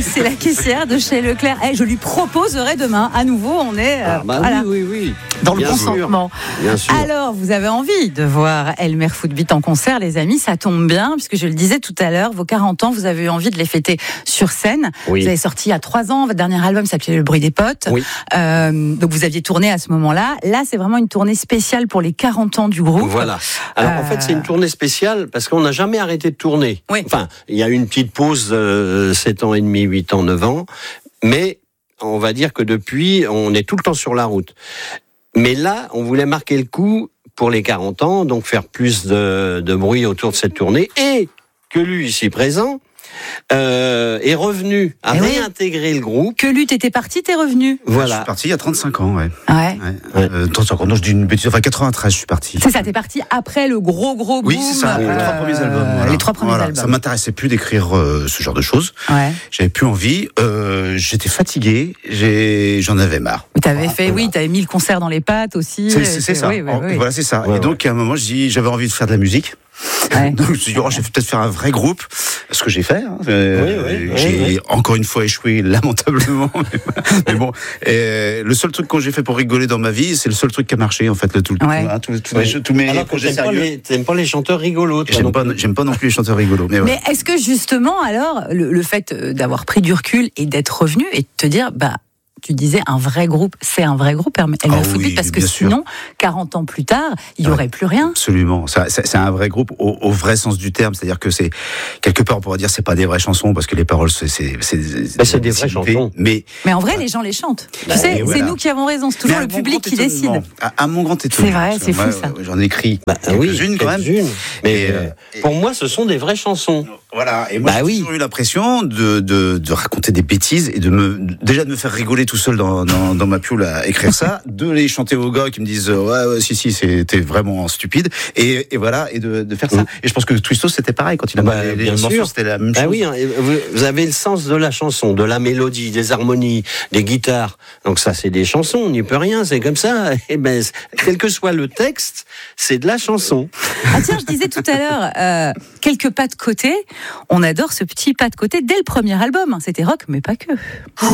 c'est la caissière de chez Leclerc. Je lui proposerai demain. À nouveau, on est voilà, oui. dans Bien le sûr. consentement. Bien sûr. Alors, vous avez envie de voir Elmer Footbeat en concert, les amis. Ça tombe bien, puisque je le disais tout à l'heure, vos 40 ans, vous avez eu envie de les fêter sur scène. Oui. Vous avez sorti il y a 3 ans, votre dernier album s'appelait Le bruit des potes. Oui. Donc, vous aviez tourné à ce moment-là. Là, c'est vraiment une tournée spéciale pour les 40 ans du groupe. Voilà. Alors en fait, c'est une tournée spéciale parce qu'on n'a jamais arrêté de tourner. Oui. Enfin, il y a eu une petite pause 7 ans et demi, 8 ans, 9 ans, mais on va dire que depuis, on est tout le temps sur la route. Mais là, on voulait marquer le coup pour les 40 ans, donc faire plus de bruit autour de cette tournée, et que lui, ici présent, est revenu à réintégrer le groupe. Que lutte était parti, t'es revenu. Je Voilà. suis parti il y a 35 ans, ouais. Ouais. 35 ans, non, je dis une bêtise, enfin 93, je suis parti. C'est ça, t'es parti après le gros boom. Oui, c'est ça, les 3 premiers albums. Voilà. Les 3 premiers albums. Ça m'intéressait plus d'écrire ce genre de choses. Ouais. J'avais plus envie. J'étais fatigué. J'en avais marre. T'avais mis le concert dans les pattes aussi. C'est ça. Oui. Voilà, c'est ça. Ouais, et donc, à un moment, j'avais envie de faire de la musique. Ouais. Donc, je me suis dit, je vais peut-être faire un vrai groupe. Ce que j'ai fait. J'ai encore une fois échoué lamentablement. Mais bon, le seul truc que j'ai fait pour rigoler dans ma vie, c'est le seul truc qui a marché, en fait. Tous mes Alors que projets sérieux. t'aimes pas les chanteurs rigolos. toi, J'aime pas non plus les chanteurs rigolos. Mais est-ce que justement, alors, le fait d'avoir pris du recul et d'être revenu et de te dire, tu disais un vrai groupe, c'est un vrai groupe, Elmer Footbeat, parce que sinon, 40 ans plus tard, il n'y aurait plus rien. Absolument. C'est un vrai groupe au vrai sens du terme. C'est-à-dire que c'est, quelque part, on pourrait dire, c'est pas des vraies chansons, parce que les paroles, c'est des vraies chansons. Mais en vrai, les gens les chantent. Tu sais, c'est nous qui avons raison. C'est toujours le public qui décide. À mon grand étonnement. C'est vrai, c'est fou ça. J'en ai écrit quelques-unes quand même. Mais pour moi, ce sont des vraies chansons. Voilà. Et moi, j'ai toujours eu l'impression de raconter des bêtises et de me faire rigoler tout seul dans ma pioule à écrire ça, de les chanter aux gars qui me disent si c'était vraiment stupide et voilà, et de faire ça. Et je pense que Twisto c'était pareil quand il a les morceaux, c'était la même chose. Oui, vous avez le sens de la chanson, de la mélodie, des harmonies, des guitares. Donc ça, c'est des chansons, on n'y peut rien, c'est comme ça. Et quel que soit le texte, c'est de la chanson. Ah tiens, je disais tout à l'heure, quelques pas de côté. On adore ce petit pas de côté dès le premier album. C'était rock, mais pas que.